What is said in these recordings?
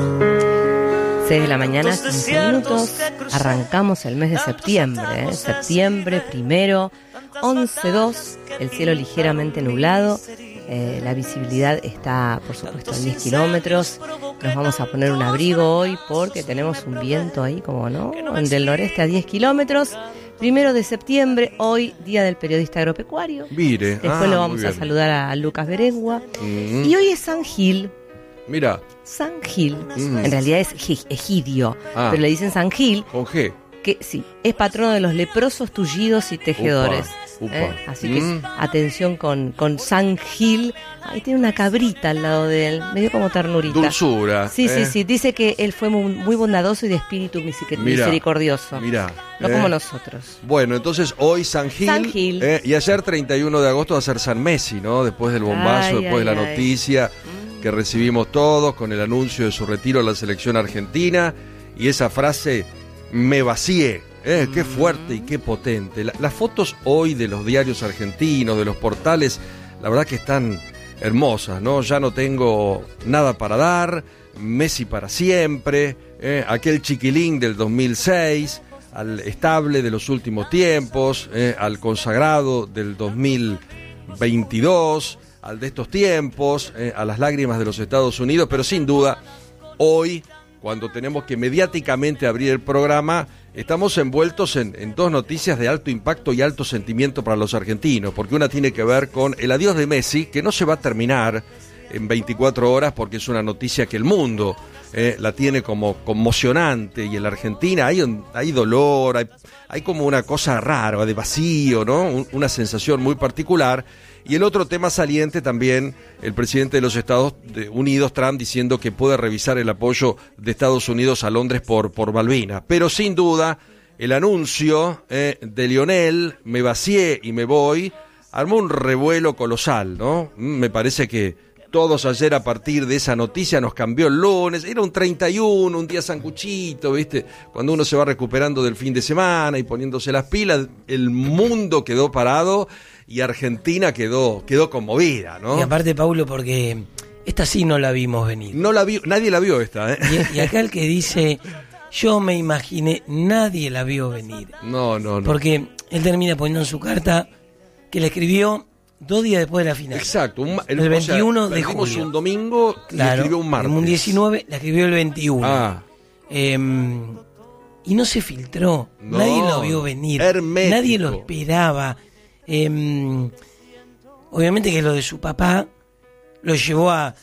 6 de la mañana, 15 minutos. Arrancamos el mes de septiembre, Septiembre primero, 11:02, el cielo ligeramente nublado. La visibilidad está, por supuesto, a 10 kilómetros. Nos vamos a poner un abrigo hoy porque tenemos un viento ahí, como no, del noreste a 10 kilómetros. 1 de septiembre, hoy, Día del Periodista Agropecuario. Mire. Después lo vamos a saludar a Lucas Berengua. Y hoy es San Gil. Mira. San Gil. En realidad es Egidio, pero le dicen San Gil. Con G. Que sí, es patrono de los leprosos, tullidos y tejedores. Upa. Así que atención con San Gil. Ahí tiene una cabrita al lado de él, medio como ternurita. Dulzura. Sí. Dice que él fue muy bondadoso y de espíritu misericordioso. Mira. No como nosotros. Bueno, entonces hoy San Gil. Y ayer 31 de agosto va a ser San Messi, ¿no? Después del bombazo, después de la noticia que recibimos todos con el anuncio de su retiro a la selección argentina. Y esa frase, me vacié. Qué fuerte y qué potente. Las fotos hoy de los diarios argentinos, de los portales, la verdad que están hermosas, ¿no? Ya no tengo nada para dar, Messi para siempre, aquel chiquilín del 2006, al estable de los últimos tiempos, al consagrado del 2022, al de estos tiempos, a las lágrimas de los Estados Unidos, pero sin duda, hoy, cuando tenemos que mediáticamente abrir el programa, estamos envueltos en dos noticias de alto impacto y alto sentimiento para los argentinos, porque una tiene que ver con el adiós de Messi, que no se va a terminar en 24 horas porque es una noticia que el mundo la tiene como conmocionante, y en la Argentina hay dolor, hay como una cosa rara, de vacío, ¿no? Una sensación muy particular. Y el otro tema saliente también, el presidente de los Estados Unidos, Trump, diciendo que puede revisar el apoyo de Estados Unidos a Londres por Malvinas. Pero sin duda, el anuncio de Lionel, me vacié y me voy, armó un revuelo colosal, ¿no? Me parece que todos ayer, a partir de esa noticia, nos cambió el lunes. Era un 31, un día sanguchito, ¿viste? Cuando uno se va recuperando del fin de semana y poniéndose las pilas, el mundo quedó parado y Argentina quedó conmovida, ¿no? Y aparte, Paulo, porque esta sí no la vimos venir. No la vio, nadie la vio esta, ¿eh? Y acá el que dice, yo me imaginé, nadie la vio venir. No. Porque él termina poniendo en su carta que la escribió 2 días después de la final. Exacto. El 21 de julio. Un domingo, claro, y escribió un martes. En un 19 la escribió el 21. Y no se filtró. No, nadie lo vio venir. Hermético. Nadie lo esperaba. Obviamente que lo de su papá lo llevó a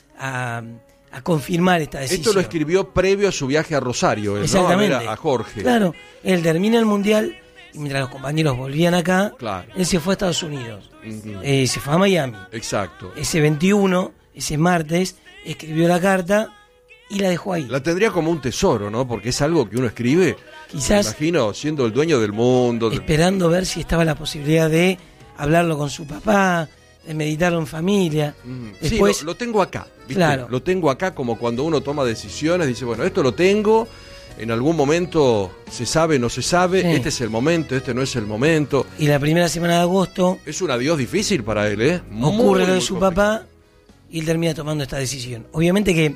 confirmar esta decisión. Esto lo escribió previo a su viaje a Rosario, exactamente, ¿no? A ver a Jorge. Claro, él termina el Mundial y mientras los compañeros volvían acá, claro, él se fue a Estados Unidos. Se fue a Miami. Exacto. Ese 21, ese martes, escribió la carta y la dejó ahí. La tendría como un tesoro, ¿no? Porque es algo que uno escribe, quizás, me imagino, siendo el dueño del mundo. Esperando ver si estaba la posibilidad de hablarlo con su papá, de meditarlo en familia. Después, sí, lo tengo acá, ¿viste? Claro. Lo tengo acá, como cuando uno toma decisiones, dice, bueno, esto lo tengo, en algún momento se sabe, no se sabe, este es el momento, este no es el momento. Y la primera semana de agosto... Es un adiós difícil para él, ¿eh? Ocurre lo de su papá y él termina tomando esta decisión. Obviamente que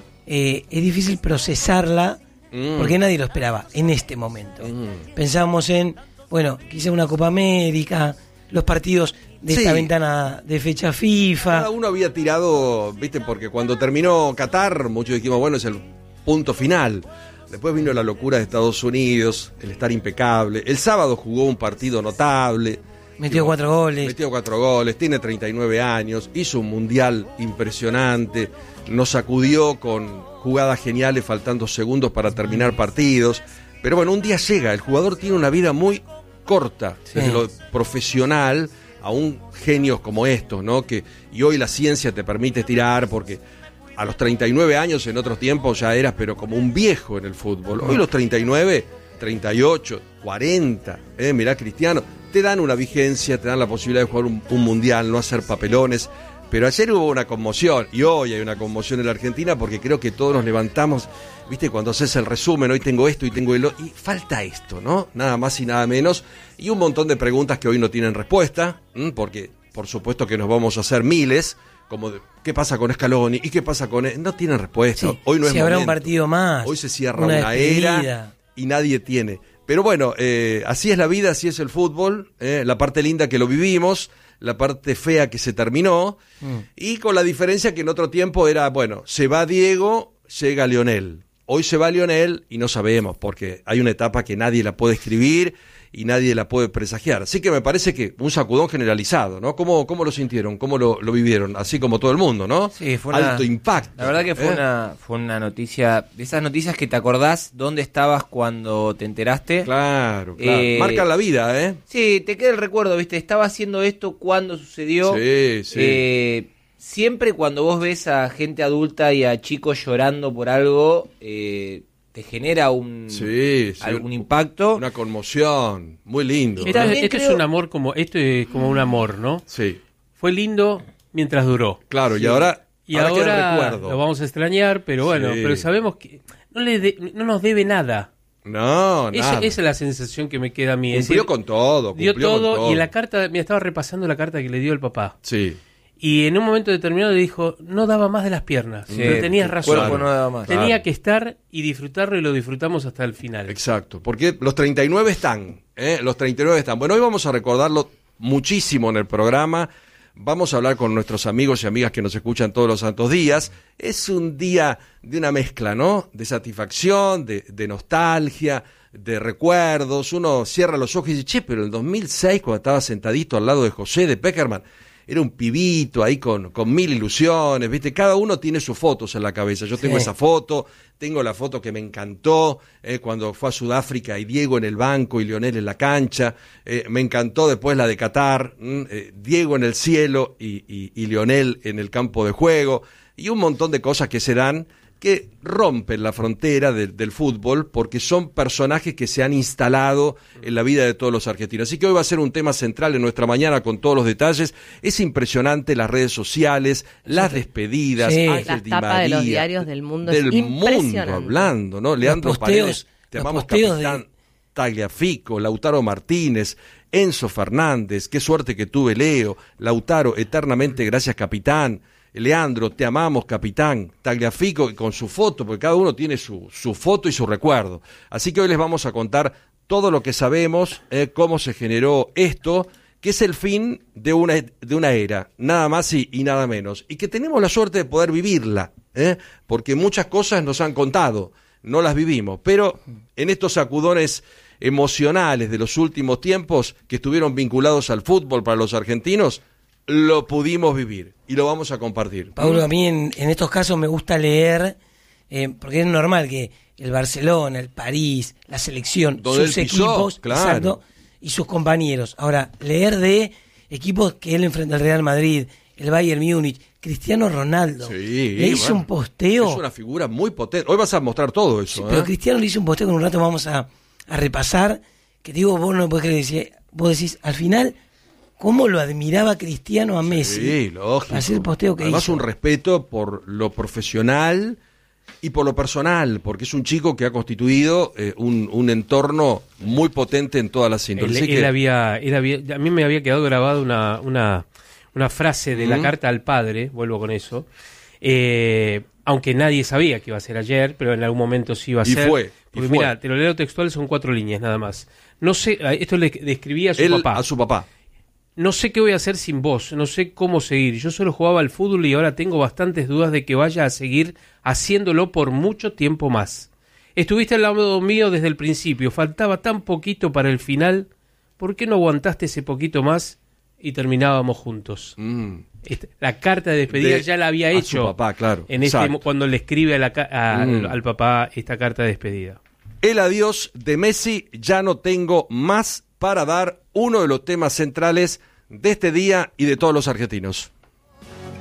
es difícil procesarla porque nadie lo esperaba en este momento. Pensábamos en, bueno, quizá una Copa América, los partidos de esta ventana de fecha FIFA. Cada uno había tirado, viste, porque cuando terminó Qatar, muchos dijimos, bueno, es el punto final. Después vino la locura de Estados Unidos, el estar impecable. El sábado jugó un partido notable. Metió 4 goles. Metió 4 goles, tiene 39 años, hizo un mundial impresionante, nos sacudió con jugadas geniales faltando segundos para terminar partidos. Pero bueno, un día llega, el jugador tiene una vida muy corta, desde lo profesional a un genios como estos, ¿no? Y hoy la ciencia te permite tirar porque a los 39 años en otros tiempos ya eras pero como un viejo en el fútbol. Hoy los 39, 38, 40, mirá Cristiano, te dan una vigencia, te dan la posibilidad de jugar un mundial, no hacer papelones. Pero ayer hubo una conmoción y hoy hay una conmoción en la Argentina porque creo que todos nos levantamos, viste, cuando haces el resumen, hoy tengo esto y tengo el otro, y falta esto, ¿no? Nada más y nada menos. Y un montón de preguntas que hoy no tienen respuesta, porque por supuesto que nos vamos a hacer miles como ¿qué pasa con Scaloni? ¿Y qué pasa con él? No tienen respuesta. Sí, hoy no es si habrá momento. un partido más. Hoy se cierra una era y nadie tiene. Pero bueno, así es la vida, así es el fútbol. La parte linda que lo vivimos, la parte fea que se terminó. Y con la diferencia que en otro tiempo era, bueno, se va Diego, llega Lionel. Hoy se va Lionel y no sabemos, porque hay una etapa que nadie la puede escribir y nadie la puede presagiar. Así que me parece que un sacudón generalizado, ¿no? ¿Cómo lo sintieron? ¿Cómo lo vivieron? Así como todo el mundo, ¿no? Sí, fue alto impacto. La verdad que fue una noticia, de esas noticias que te acordás dónde estabas cuando te enteraste. Claro. Marcan la vida, ¿eh? Sí, te queda el recuerdo, ¿viste? Estaba haciendo esto cuando sucedió. Sí. Siempre cuando vos ves a gente adulta y a chicos llorando por algo, te genera algún impacto. Una conmoción, muy lindo. Esto es un amor esto es como un amor, ¿no? Sí. Fue lindo mientras duró. Claro, sí. y ahora queda el recuerdo. Lo vamos a extrañar, pero bueno, pero sabemos que no nos debe nada. No, nada. Esa es la sensación que me queda a mí. Cumplió con todo. Dio todo, y en la carta, estaba repasando la carta que le dio el papá. Sí. Y en un momento determinado le dijo, no daba más de las piernas, pero tenías razón. Cuerpo no daba más. Tenía que estar y disfrutarlo, y lo disfrutamos hasta el final. Exacto, porque los 39 están, los 39 están. Bueno, hoy vamos a recordarlo muchísimo en el programa. Vamos a hablar con nuestros amigos y amigas que nos escuchan todos los santos días. Es un día de una mezcla, ¿no? De satisfacción, de nostalgia, de recuerdos. Uno cierra los ojos y dice, che, pero en el 2006, cuando estaba sentadito al lado de José de Peckerman, era un pibito ahí con mil ilusiones, ¿viste? Cada uno tiene sus fotos en la cabeza. Yo tengo esa foto, tengo la foto que me encantó cuando fue a Sudáfrica y Diego en el banco y Lionel en la cancha. Me encantó después la de Qatar, Diego en el cielo y Lionel en el campo de juego. Y un montón de cosas que se dan que rompen la frontera del fútbol porque son personajes que se han instalado en la vida de todos los argentinos. Así que hoy va a ser un tema central en nuestra mañana con todos los detalles. Es impresionante las redes sociales, las despedidas, las tapas de los diarios del mundo. Del mundo hablando, ¿no? Leandro Paredes, te amamos capitán, Tagliafico, Lautaro Martínez, Enzo Fernández, qué suerte que tuve Leo, Lautaro, eternamente gracias capitán. Leandro, te amamos, capitán. Tagliafico con su foto, porque cada uno tiene su foto y su recuerdo. Así que hoy les vamos a contar todo lo que sabemos, cómo se generó esto, que es el fin de una era, nada más y nada menos. Y que tenemos la suerte de poder vivirla, porque muchas cosas nos han contado, no las vivimos. Pero en estos sacudones emocionales de los últimos tiempos, que estuvieron vinculados al fútbol para los argentinos, lo pudimos vivir y lo vamos a compartir. Paulo, a mí en estos casos me gusta leer, porque es normal que el Barcelona, el París, la selección, donde sus equipos, claro, exacto, y sus compañeros. Ahora, leer de equipos que él enfrenta al Real Madrid, el Bayern Múnich, Cristiano Ronaldo, le hizo un posteo. Es una figura muy potente. Hoy vas a mostrar todo eso. Sí, pero Cristiano le hizo un posteo que en un rato vamos a repasar, que digo, vos no podés creer, vos decís, al final, ¿cómo lo admiraba Cristiano a Messi? Sí, lógico. Hacer el posteo que además hizo. Un respeto por lo profesional y por lo personal, porque es un chico que ha constituido un entorno muy potente en todas las índoles. A mí me había quedado grabada una frase de la carta al padre, vuelvo con eso, aunque nadie sabía que iba a ser ayer, pero en algún momento sí iba a ser. Porque mira, te lo leo textual, son 4 líneas nada más. No sé, esto le describía a su papá. No sé qué voy a hacer sin vos, no sé cómo seguir. Yo solo jugaba al fútbol y ahora tengo bastantes dudas de que vaya a seguir haciéndolo por mucho tiempo más. Estuviste al lado mío desde el principio, faltaba tan poquito para el final. ¿Por qué no aguantaste ese poquito más y terminábamos juntos? La carta de despedida ya la había hecho su papá, claro. Cuando le escribe al papá esta carta de despedida. El adiós de Messi, ya no tengo más para dar, uno de los temas centrales de este día y de todos los argentinos.